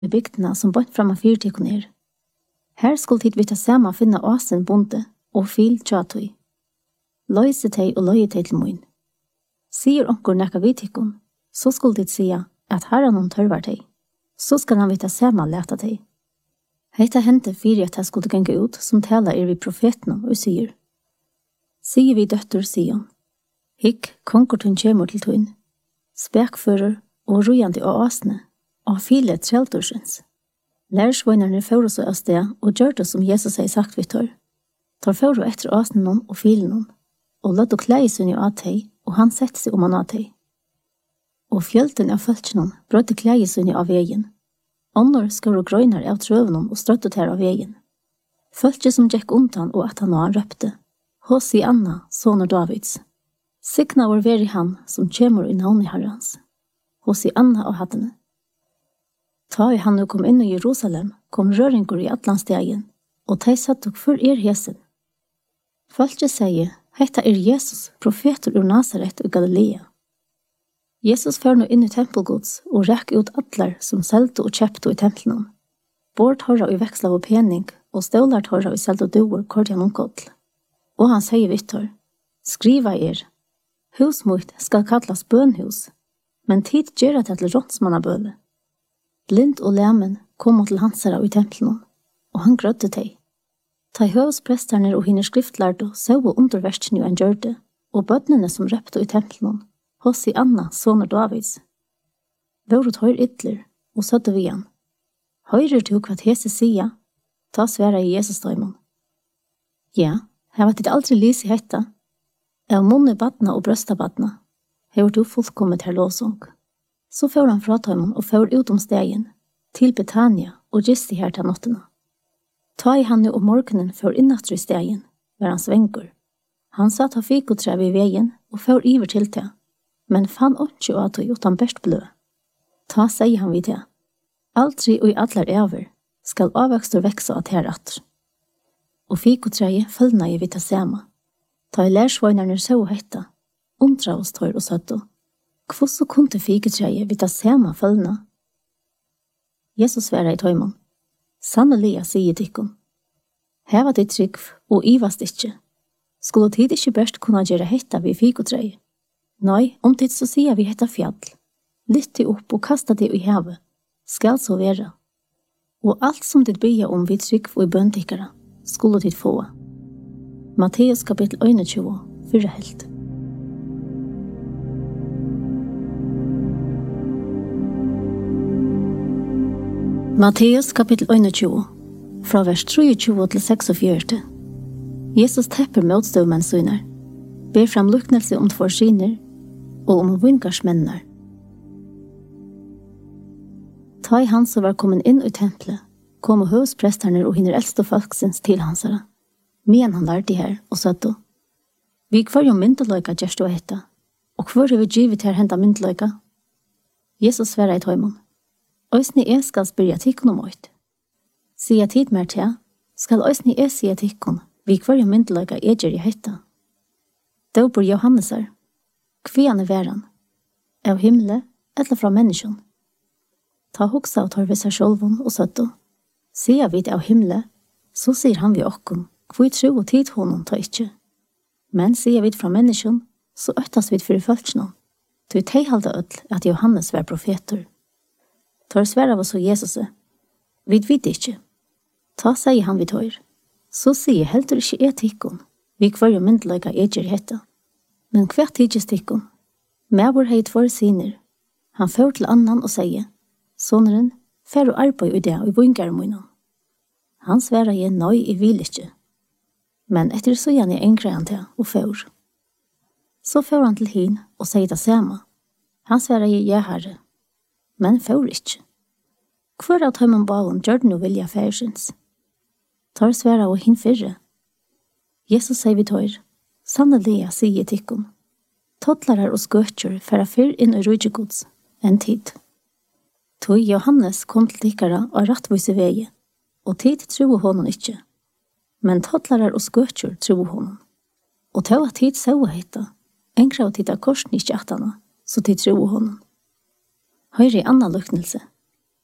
i bygdene som bort fram av fyrtikon Her skulle tid vita sama finna åsen bonde og fil tjatui. Løyse teg og løye teg til moin. Sier onkur nekka vitikon, så skulle tid sia at herran hon tørvar teg. Så skal han vita sama leta teg. Heita hente fyrir at jeg skulle genge ut som tala vi profetene og sier. Sier vi døttur Sion. Hikk konkurtun kjemur til tuin. Spekfører og rujandi og åsne og file treldursens. Lærersvøynerne fører seg av sted og gjør det som Jesus har sagt vi tør. Tar fører etter åsnen og filen og lød og klei seg av teg og han sette seg om han av teg. Og fjølten av føltsene brøtte klei seg av veien. Ånder skar og grøyner av trøvene og strøttet her av veien. Føltje som gikk undan og at han og han røpte. Hosi Anna, soner Davids. Signa var veri han som kjemur i navn i herrans. Hosi Anna og hattene. Ta i han og kom inn i Jerusalem, kom røringur i Atlanstegen, og teg satt og for hesen. Føltje sier, heita Jesus, profeter ur Nazaret og Galilea. Jesus fer nå inn i tempelgods og rekk ut atler som selte og kjepte i tempelen. Bort horra i veksla av pening, og stålart horra i selte og doer kort han omkotl. Og han sier vittor, skriva hus mot skal kallas bønhus, men tid gjør det til rådsmannabøle. Blind og lämen kom til hansara i tempelen, og han grødde teg. Ta høvspresterne og hinner skriftlærde så under versen jo en gjørde, og bødnene som røpte i tempelen, Hosi Anna, soner Davids. Våret høyr ytler, og sødde vi han. Høyrer du hva hese sia? Ta sværa i Jesus døymon. Ja, her var det aldri lys i hetta. Av munne badna og brøsta badna, hever du fullkommet her låsong. Så får han fra tøymon og får ut om stegen, til Betania og gisti her til nottena. Ta i han og morgenen får innatru i stegen, var han svengur. Han satt av fikotræv i veien og får iver til det, men fann åndsju at du utan best blø. Ta sier han vid det. Aldri og i allar over skal avvøkstor veksa at her atter. Og fikotræget følgna i vita sema. Ta i lærsvøynerne så hetta, undra oss tør og søtto. Hvorfor kunne fikotræget vita sema følgna? Jesus sværa i tøymon. Sannelig sier tikkun. Heva ditt trygg og ivast ikkje. Skulle tid ikkje best kunne gjøre hetta vi fikotræget? Nei, om tid så sier vi hetta fjall. Lytte opp og kasta det i havet. Skal så være. Og alt som dit bya om vi trygg og i bøntikkara, skulle dit få. Matteus kapitel 21, 4 helt. Matteus kapitel 21, fra vers 23 til 46. Jesus tepper motstøvmenn syner, ber fram luknelse om tvorsiner og om vingarsmennar. Ta i han som var kommet inn i tempelet, kom og høvspresterne og hinner eldste folksins til hansara. Men han lærte her og søtte. Vi kvar jo myndeløyka gjerst og etta, og kvar har vi givet her henta myndeløyka? Jesus sværa i tøymon. Øysni skal spyrja tikkun om oit. Sia tid mer til, skal øysni sia tikkun, vi kvar jo myndeløyka eger i hetta. Dåpur Johannesar, kvian væran, av himle eller fra menneskjon. Ta hoksa og tar vi seg sjolvun og søtto. Sia vid av himle, så sier han vi okkom, hvor tro og tid honom ta ikkje. Men sier vid fra menneskjon, så øttas vid fyrir føltsnån. Du teg halda ødl at Johannes var profeter. Tar sværa var så Jesus, vid vid ikkje. Ta sier han vid høyr. Så sier heldur ikkje tikkun, vi kvar jo myndeløyga eger hetta. Men hvert tidjes tikkun. Mævor hei tvår siner. Han får til annan og sier, soneren, fer og arbeid i det og i vingarmunnen. Han sværa igjen nøy i vil ikkje. Men etter så gjerne engre han til og får. Så får han til hin og sier det samme. Han sværa igjen ja herre. Men får ikkje. Hvor av tøymon baun gjør den jo vilja færsins. Tar sværa og hin fyrre. Jesus sier vi tøyr, sannelig sier tikkun. Tottlarar og skøtjer færa fyrr inn i rujjegods enn tid. Tog Johannes kom til tikkara og rattvise veie, og tid tro honom ikkje. Men tottlarar og skøtjer tro honom. Og tog at tid så heita, engra av tid av korsen ikkje attana, så tid tro honom. Høyre i anna luknelse.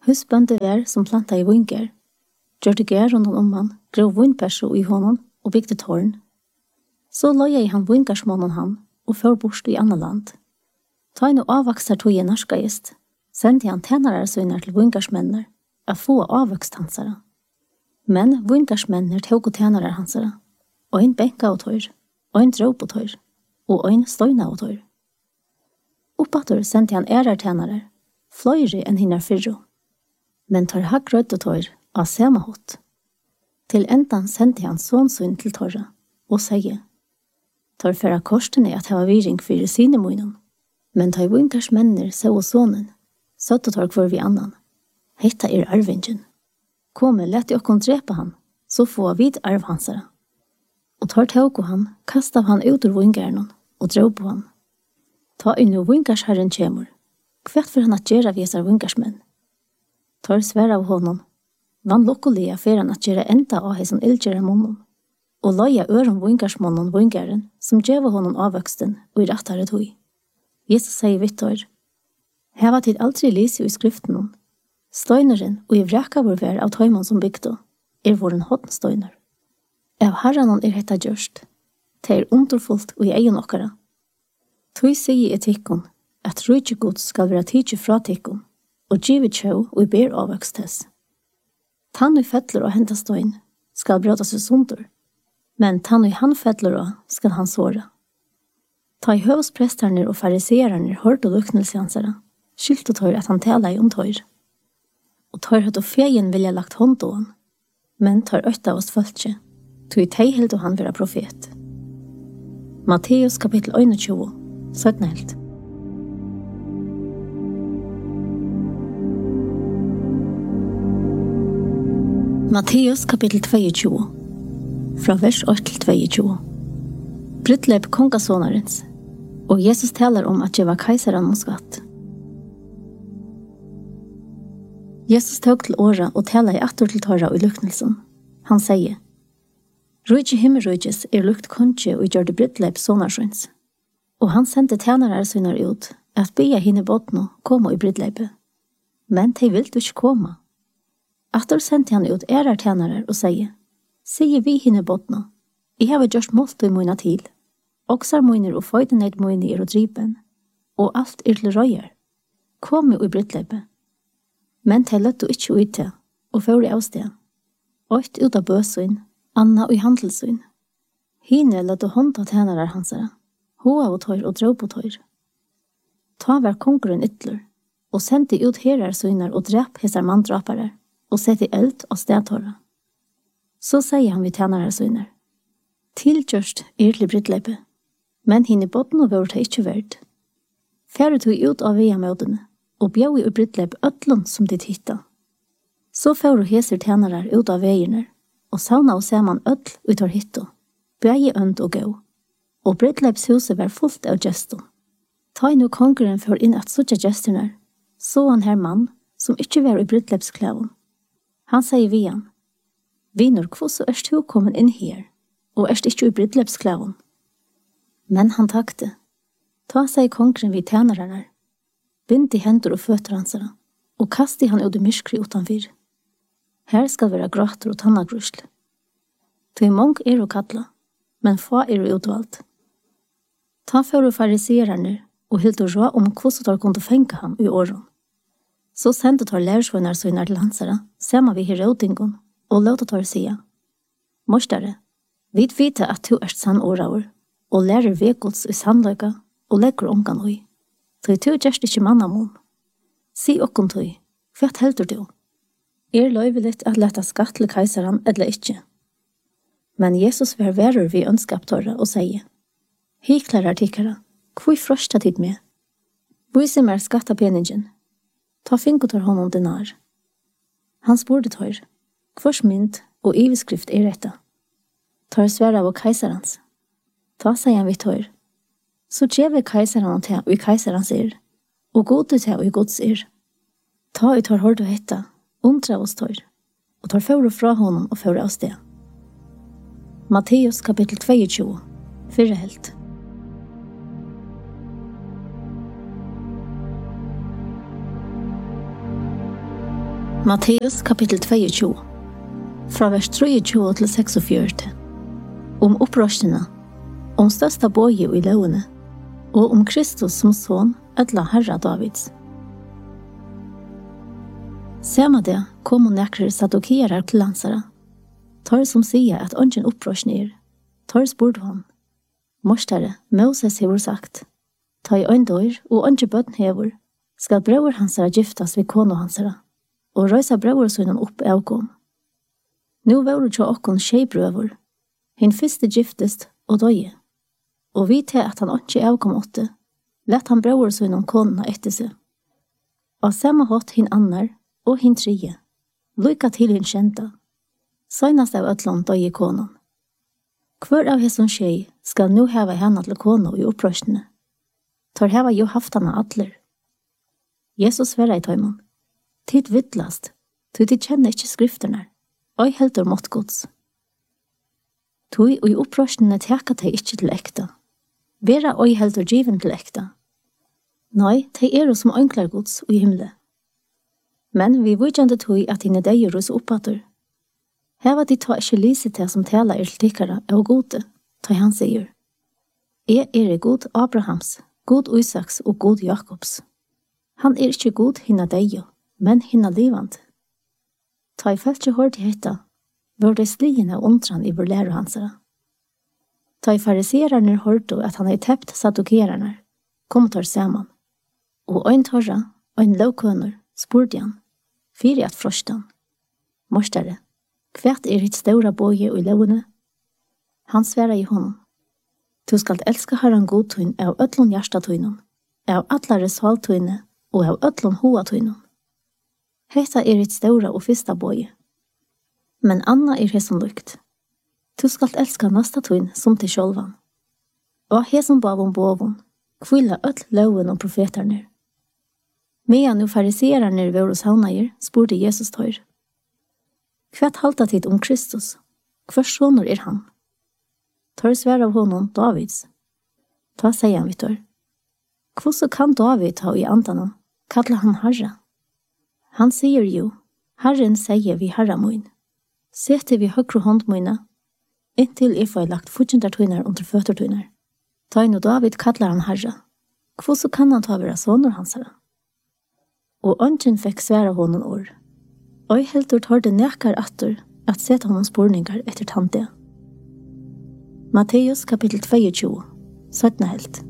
Husbønde vær som planta i vingar, gjørte gær rundt om han, grov vinperso i honom og bygde tårn. Så løya i han vingarsmånen han, og før bort i annet land. Ta inn og avvaksar tog i narskajest, sendte han tænare sønner til vingarsmenner, av få avvokst hansara. Men vingarsmenner tog og tænare hansara, og en benka og tør, og en drå på tør, og en støyna og tør. Oppator sendte han ærar tænare, fløyre enn hinnar fyrro, men tar hagrødd og tør av samme hot. Til endan sendte han sånsyn til tørra, og sier, tar færa korsene at hava viring fyrir sine munnen, men tar vinkars menner så og sonen, søtt og tar kvar vi annan. Hetta arvingen. Komme, lett okkon drepa han, så få vid arv hansara. Og tar tåg han, kastav han ut ur vingarnon, og drog på han. Ta inn og vingarsherren kjemur. Kvett for han at gjerra visar vingarsmenn. Tar sværa av honom. Vann lokkolia for han at gjerra enda av heisen ildgjerra munnen. Og loja øren vingarsmånen vingaren, som djeva honom avvøksten og i rattare tog. Jesus sier vittor, heva tid aldri lise i skriften, støyneren og i vreka vår vær av tøymon som bygdo, våren hotnstøyner. Av herranon hetta gjørst, det underfullt og i egen okkara. Tøy sier etikkon, at rujtje gods skal være tidsi fra tikkon, og givet tjau og i ber avvøkstes. Tann i fettler og henta støyn, skal brøta seg sundur, men tann i han fettler og skal han såra. Ta i høvsprestarner og fariserarner hørt og luknelseansara, skyldte tøyr at han tala i tøyr. Og tøyr høtt og feien vilja lagt hånd å han, men tøyr øtta oss føltje, tøy tei held og han vera profet. Matteus kapittel 21, 17 helt. Matteus kapittel 22, fra vers 8 til 22. Brytleip kongasonarens, og Jesus talar om at jeg var keisaran om skatt. Jesus tog til åra og talar i atter til tåra i luknelsen. Han sier, Rujtje himmelrujtjes lukt konje og gjør det brytleip sonarsjøns. Og han sendte tænare sønner ut, at bya hinne båtno koma i brytleipet. Men de vil ikke koma. Atter sendte han ut tænare og sier, sier vi hinne båtno, jeg har gjort målt i møyna til. Oksar møyner og føydeneit møyner og dripen, og alt til røyer. Kom i brytleipet. Men de løtte ikke ut til, og fører av sted. Øyt ut av bøsøyn, Anna og i handelsøyn. Hine løtte hånda tænare hansara, hoa og tøyr og drå på tøyr. Ta var konkurren ytler, og sendte ut herar søynar og drep hesar mandrapare, og sette eld og stedtåra. Så sier han vi tænare søynar, tilgjørst til brytleipet, men hine båten og vårt er ikke verd. Færre tog ut av via møtene, og bjau i brytleip øtlund som de hitta. Så færre heser tænarar ut av veierne, og sauna og saman øtl ut av hitto, bjei ønd og gå. Og brytleipshuset var fullt av geston. Ta inn og konkurren for inn at suttja gestornar, så han her mann, som ikke var i brytleipsklæven. Han sier vi han, Vinur, hvorfor erst du kommet inn her, og erst ikke i brytleipsklæven? Men han takte. Ta seg konkurren vid tænararnar, bind i hendur og føtter hansara, og kast i han ut i myskri utanfyr. Her skal være gråter og tannagrusl. Tøy mong og kalla, men få utvalgt. Ta for fariserarner og hilde rå om hvordan tar kunne fenga han i åren. Så sendte tar lærersvønner sønner til hansara, sama vi herodingon, og låta tar sia. Mostare, vid vite at du er sann åraur, og lærer vegods i sannløyga, og legger omgan ui. Tøy tu gjerst ikkje mannamon. Si okkon tøy, hva heldur du? Løyveligt at leta skatt til keisaran eller ikkje. Men Jesus var verur vi ønskaptåra og sier, Hiklar artikara, hvor frøsta tid med? Vise mer skatta peningen. Ta finkotar honom dinar. Han spurte tør, hvors mynd og iveskrift retta? Tar sværa av keisarans. Ta sier han vi tør. Så djeve keisaran til og keisarans og gode til og gods Ta i tar hård og hetta, undra oss tør, og tar fører fra honom og fører av sted. Matteus kapittel 22, 4 helt. Matteus kapitel 22, fra vers 23 til 46, om opprørsene, om største bøye i lovene, og om Kristus som son, edla herra Davids. Samme det kom og nekrer sadokierer til lansere, tar som sier at ønsken opprørsene tar spurte han. Morstere, Moses hever sagt, ta i øyndår og ønske bøtten hever, skal brøver hansere giftas ved kone hansere, og røysa brøversønnen opp avkom. Nå var det jo okkon skjeibrøver, hin fyrste giftest og døye, og vi til at han ikke avkom åtte, lett han brøversønnen konene etter seg. Og samme hatt hin annar og hin tredje, lykka til hin kjenta, søgnast av øtlån døye konen. Hver av hesson skjei skal nå heva henne til kone i opprørsene, tar heva jo haftana atler. Jesus sverra i tøymon, tid vittlast, tid kjenner ikke skrifterne, og heldur måttgods. Tui og i opprørsene teka teg ikke til ekta, vera og heldur given til ekta. Nei, teg som ønklar gods og i himle. Men vi vujjande tui at hine deg rus oppater. Heva de ta ikke lyset til som tala til tikkara og gode, ta han sier. God Abrahams, god Isaks og god Jakobs. Han ikke god hinna deg, men hinna livand. Ta i feltje hård til hetta, var det sligene og undran i vår lærer hansara. Ta i farisererne hørte at han tept sadokererne, kom tar saman. Og ein torra, ein lovkønner, spurte han, fyri at frostan. Morstere, kvært hitt stora bøye og lovene? Han sværa i honom. Du skal elska herran godtøyn av øtlån hjertatøynen, av atlare svaltøyne og av øtlån hoatøynen. Hetta hitt stora og fyrsta bøye. Men anna hesson lukt. Du skal elska nasta tøyn som til sjolvan. Og hesson bavon bovon, kvilla öll loven og profetarner. Medan nu fariserarner var hos havnager, spurte Jesus tøyr. Kvært halta tid om Kristus? Hver sonor han? Tør sværa av honom Davids. Ta sier han vittår. Hvordan kan David ha i andanen? Kalla han herra? Han sier jo, Herren sier vi herra moin. Sette vi høyre hånd moina, inntil får lagt fortjentartøyner under føttertøyner. Ta inn og David kallar han herra. Hvordan kan han ta vera sonor hansara? Og ønsken fikk sværa honom år. Og helt ord hørte nekar atter at seta honom spurningar etter tante. Matteus kapitel 22, 17 helt.